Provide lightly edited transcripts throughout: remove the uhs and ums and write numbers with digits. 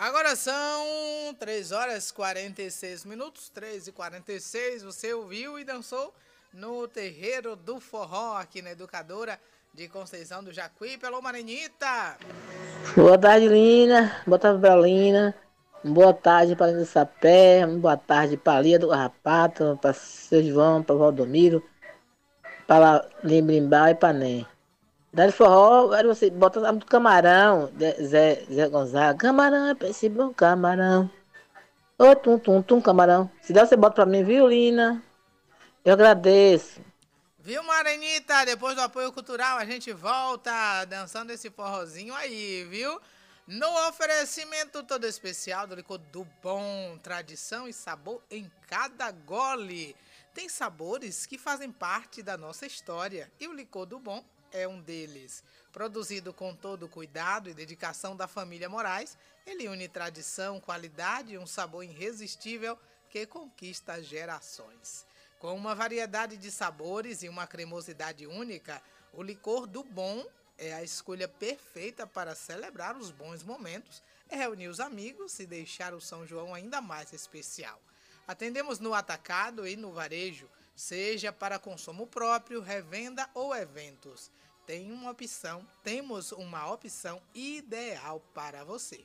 Agora são 3 horas e 46 minutos, 3h46. Você ouviu e dançou no Terreiro do Forró, aqui na Educadora de Conceição do Jacuípe. Alô, Marinita! Boa tarde, Lina. Boa tarde, Belina. Boa tarde para Lina Sapé. Boa tarde para Lia do Garrapato, para seu João, para Valdomiro, para Limbrimbá e para Né. Dá forró, aí você bota a do camarão, Zé Gonzaga. Camarão é esse bom camarão. Ô, tum, tum, tum, camarão. Se der, você bota pra mim, viu, Lina? Eu agradeço. Viu, Marinita? Depois do apoio cultural, a gente volta dançando esse forrozinho aí, viu? No oferecimento todo especial do licor do bom, tradição e sabor em cada gole. Tem sabores que fazem parte da nossa história e o licor do bom é um deles. Produzido com todo o cuidado e dedicação da família Moraes, ele une tradição, qualidade e um sabor irresistível que conquista gerações. Com uma variedade de sabores e uma cremosidade única, o licor do bom é a escolha perfeita para celebrar os bons momentos, reunir os amigos e deixar o São João ainda mais especial. Atendemos no atacado e no varejo, seja para consumo próprio, revenda ou eventos. Temos uma opção ideal para você.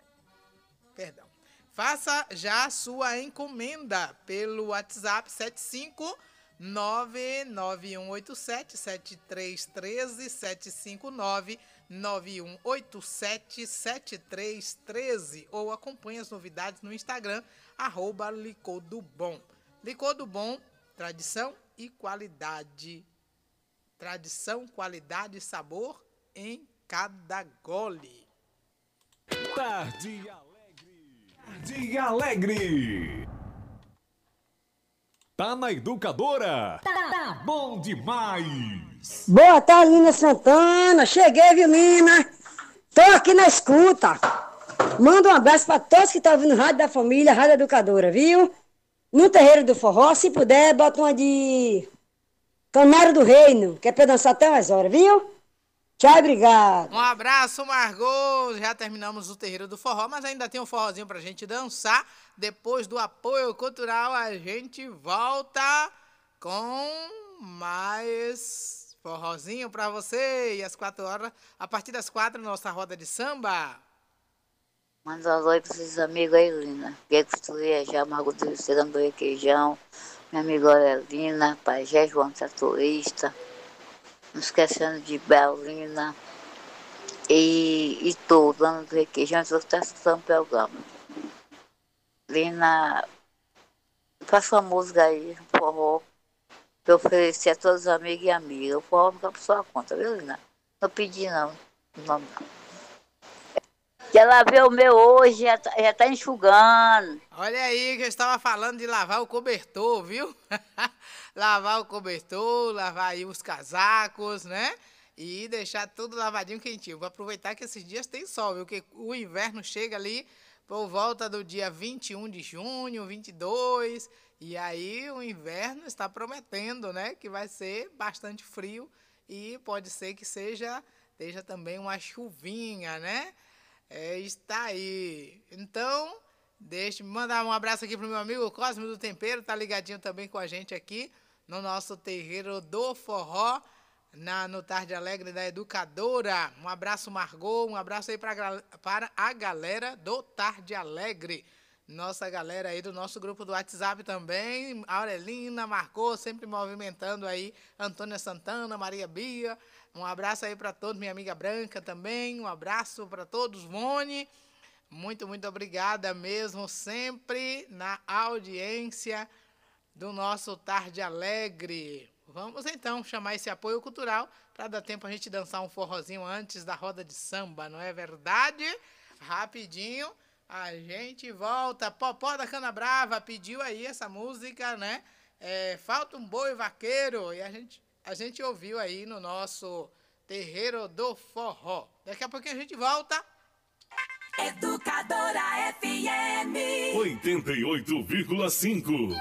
Faça já a sua encomenda pelo WhatsApp 75991877313 75991877313 ou acompanhe as novidades no Instagram @Licor do Bom. Licor do Bom, tradição e qualidade. Tradição, qualidade e sabor em cada gole. Tarde Alegre. Tá na Educadora? Tá bom demais. Boa tarde, Lina Santana. Cheguei, viu, Lina? Tô aqui na escuta. Manda um abraço pra todos que estão ouvindo Rádio da Família, Rádio Educadora, viu? No Terreiro do Forró, se puder, bota uma de Canário do Reino, que é pra dançar até umas horas, viu? Tchau, obrigado. Um abraço, Margot. Já terminamos o Terreiro do Forró, mas ainda tem um forrozinho pra gente dançar. Depois do apoio cultural, a gente volta com mais forrozinho pra você. E às 4 horas, a partir das 4, nossa roda de samba. Manda um oi para esses amigos aí, Lina. Diego Costureira, já, Margot do Serão do Requeijão, minha amiga Aurelina, Pajé João Tratorista, não esquecendo de Belina e todo, Ana do Requeijão, que está escutando o programa. Lina, faça uma música aí, um forró, para oferecer a todos os amigos e amigas. O forró fica por sua conta, viu, Lina? Não pedi não. Não. Ela vê o meu hoje, já tá enxugando. Olha aí que eu estava falando de lavar o cobertor, viu? Lavar o cobertor, lavar aí os casacos, né? E deixar tudo lavadinho, quentinho. Vou aproveitar que esses dias tem sol, viu? Porque o inverno chega ali por volta do dia 21 de junho, 22. E aí o inverno está prometendo, né? Que vai ser bastante frio e pode ser que esteja também uma chuvinha, né? Está aí. Então, deixe-me mandar um abraço aqui pro meu amigo Cosme do Tempero, tá ligadinho também com a gente aqui no nosso Terreiro do Forró, no Tarde Alegre da Educadora. Um abraço, Margot, um abraço aí para a galera do Tarde Alegre. Nossa galera aí do nosso grupo do WhatsApp também, Aurelina, Margot, sempre movimentando aí, Antônia Santana, Maria Bia. Um abraço aí para todos, minha amiga Branca também, um abraço para todos, Mone. Muito, muito obrigada mesmo, sempre na audiência do nosso Tarde Alegre. Vamos então chamar esse apoio cultural para dar tempo a gente dançar um forrozinho antes da roda de samba, não é verdade? Rapidinho, a gente volta. Popó da Cana Brava pediu aí essa música, né? Falta um boi vaqueiro, e a gente ouviu aí no nosso Terreiro do Forró. Daqui a pouquinho a gente volta. Educadora FM 88,5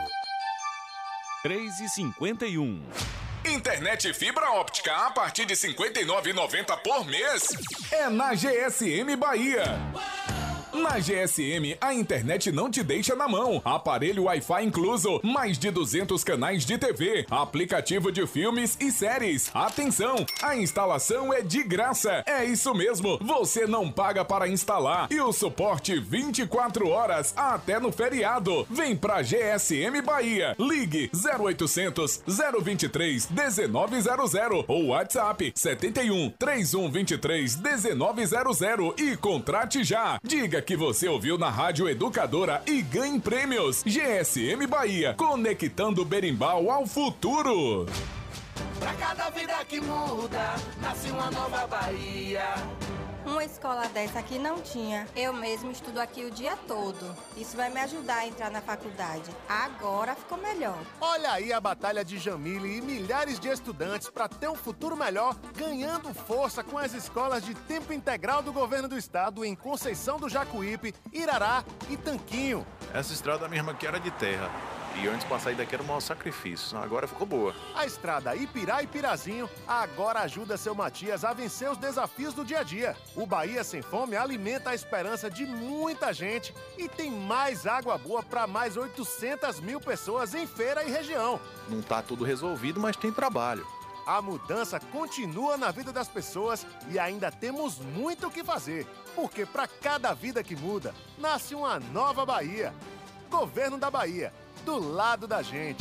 3h51. Internet fibra óptica a partir de R$ 59,90 por mês. É na GSM Bahia. Na GSM, a internet não te deixa na mão. Aparelho Wi-Fi incluso, mais de 200 canais de TV, aplicativo de filmes e séries. Atenção, a instalação é de graça. É isso mesmo, você não paga para instalar. E o suporte 24 horas até no feriado. Vem pra GSM Bahia. Ligue 0800 023 1900 ou WhatsApp 71 3123 1900 e contrate já. Diga que você ouviu na Rádio Educadora e ganhe prêmios. GSM Bahia, conectando Berimbau ao futuro. Pra cada vida que muda, nasce uma nova Bahia. Uma escola dessa aqui não tinha. Eu mesmo estudo aqui o dia todo. Isso vai me ajudar a entrar na faculdade. Agora ficou melhor. Olha aí a batalha de Jamile e milhares de estudantes para ter um futuro melhor, ganhando força com as escolas de tempo integral do governo do estado em Conceição do Jacuípe, Irará e Tanquinho. Essa estrada mesmo aqui era de terra. E antes pra sair daqui era um maior sacrifício. Agora ficou boa. A estrada Ipirá e Pirazinho agora ajuda seu Matias a vencer os desafios do dia a dia. O Bahia Sem Fome alimenta a esperança de muita gente e tem mais água boa para mais 800 mil pessoas em Feira e região. Não tá tudo resolvido, mas tem trabalho. A mudança continua na vida das pessoas e ainda temos muito o que fazer. Porque para cada vida que muda, nasce uma nova Bahia. Governo da Bahia. Do lado da gente.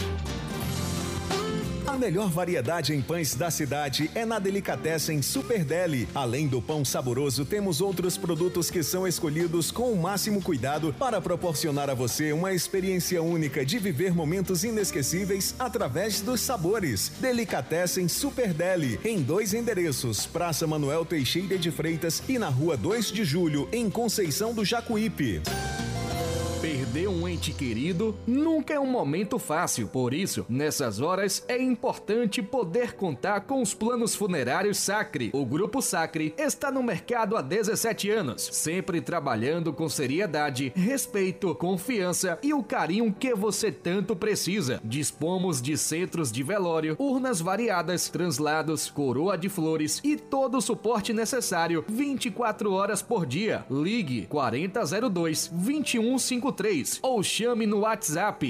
A melhor variedade em pães da cidade é na Delicatessen Super Deli. Além do pão saboroso, temos outros produtos que são escolhidos com o máximo cuidado para proporcionar a você uma experiência única de viver momentos inesquecíveis através dos sabores. Delicatessen Super Deli, em 2 endereços, Praça Manuel Teixeira de Freitas e na Rua 2 de Julho, em Conceição do Jacuípe. Perder um ente querido nunca é um momento fácil, por isso, nessas horas é importante poder contar com os planos funerários Sacre. O Grupo Sacre está no mercado há 17 anos, sempre trabalhando com seriedade, respeito, confiança e o carinho que você tanto precisa. Dispomos de centros de velório, urnas variadas, translados, coroa de flores e todo o suporte necessário 24 horas por dia. Ligue 4002 2153 ou chame no WhatsApp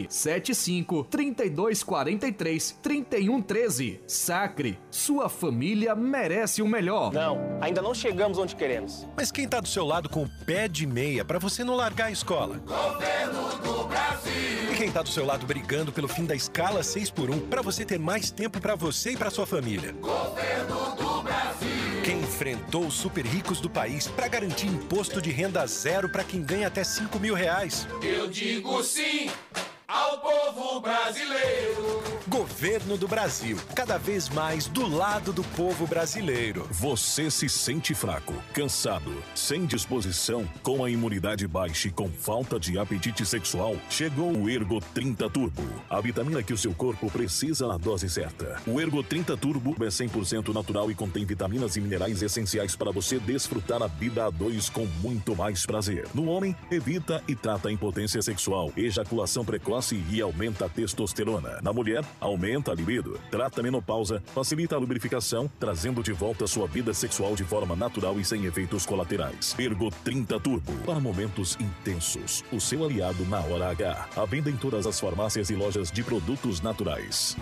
75 32 43 31 13. Sacre, sua família merece o melhor. Não, ainda não chegamos onde queremos. Mas quem tá do seu lado com o pé de meia pra você não largar a escola? Governo do Brasil. E quem tá do seu lado brigando pelo fim da escala 6x1 pra você ter mais tempo pra você e pra sua família? Governo do Brasil. Quem enfrentou os super ricos do país para garantir imposto de renda zero para quem ganha até R$5.000? Eu digo sim ao povo brasileiro. Governo do Brasil, cada vez mais do lado do povo brasileiro. Você se sente fraco, cansado, sem disposição, com a imunidade baixa e com falta de apetite sexual? Chegou o Ergo 30 Turbo, a vitamina que o seu corpo precisa na dose certa. O Ergo 30 Turbo é 100% natural e contém vitaminas e minerais essenciais para você desfrutar a vida a dois com muito mais prazer. No homem, evita e trata a impotência sexual, ejaculação precoce e aumenta a testosterona. Na mulher, aumenta a libido, trata a menopausa, facilita a lubrificação, trazendo de volta a sua vida sexual de forma natural e sem efeitos colaterais. Ergo 30 Turbo, para momentos intensos. O seu aliado na hora H. À venda em todas as farmácias e lojas de produtos naturais.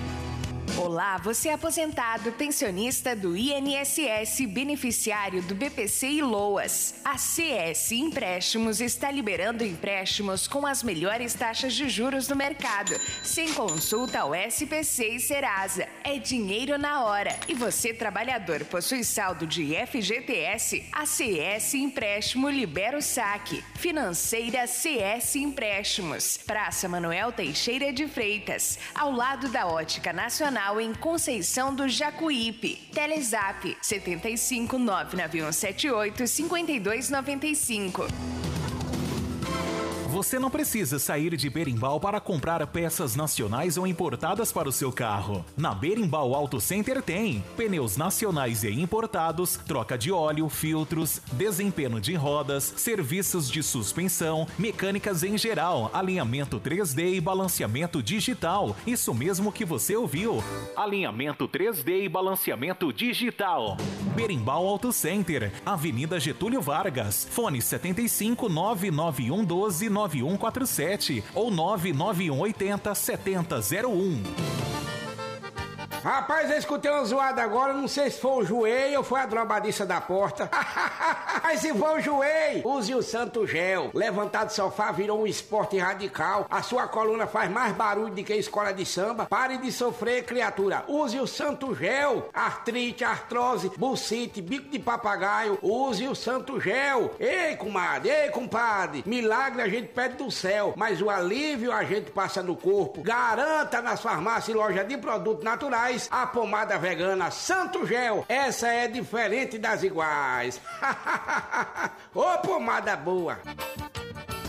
Olá, você é aposentado, pensionista do INSS, beneficiário do BPC e LOAS. A CS Empréstimos está liberando empréstimos com as melhores taxas de juros do mercado, sem consulta ao SPC e Serasa. É dinheiro na hora. E você, trabalhador, possui saldo de FGTS? A CS Empréstimo libera o saque. Financeira CS Empréstimos. Praça Manuel Teixeira de Freitas, ao lado da Ótica Nacional, em Conceição do Jacuípe. Telezap 75 99178 5295. Você não precisa sair de Berimbau para comprar peças nacionais ou importadas para o seu carro. Na Berimbau Auto Center tem pneus nacionais e importados, troca de óleo, filtros, desempenho de rodas, serviços de suspensão, mecânicas em geral, alinhamento 3D e balanceamento digital. Isso mesmo que você ouviu. Alinhamento 3D e balanceamento digital. Berimbau Auto Center, Avenida Getúlio Vargas, fone 75 99112 9147 ou 99180 7001. Rapaz, eu escutei uma zoada agora, não sei se foi o joelho ou foi a drobadiça da porta. Mas se for o joelho, use o Santo Gel. Levantar do sofá virou um esporte radical. A sua coluna faz mais barulho do que a escola de samba. Pare de sofrer, criatura. Use o Santo Gel. Artrite, artrose, bucite, bico de papagaio. Use o Santo Gel. Ei, comadre, ei, compadre. Milagre a gente pede do céu, mas o alívio a gente passa no corpo. Garanta nas farmácias e lojas de produtos naturais a pomada vegana Santo Gel. Essa é diferente das iguais. Ô, pomada boa!